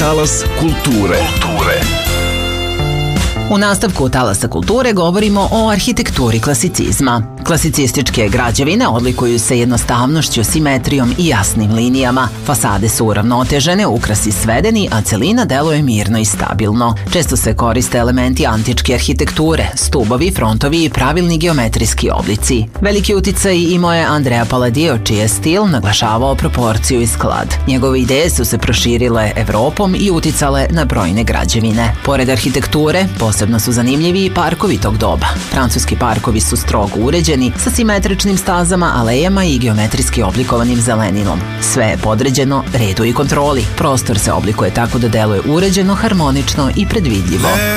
Talas kulture. U nastavku Talasa kulture govorimo o arhitekturi klasicizma. Klasicističke građevine odlikuju se jednostavnošću, simetrijom i jasnim linijama. Fasade su uravnotežene, ukrasi svedeni, a celina deluje mirno i stabilno. Često se koriste elementi antičke arhitekture, stubovi, frontovi i pravilni geometrijski oblici. Veliki uticaj imao je Andrea Palladio, čiji je stil naglašavao proporciju i sklad. Njegove ideje su se proširile Evropom i uticale na brojne građevine. Pored arhitekture, posebno su zanimljivi i parkovi tog doba. Francuski parkovi su strogo uređeni, sa simetričnim stazama, alejama i geometrijski oblikovanim zeleninom. Sve je podređeno redu i kontroli. Prostor se oblikuje tako da deluje uređeno, harmonično i predvidljivo.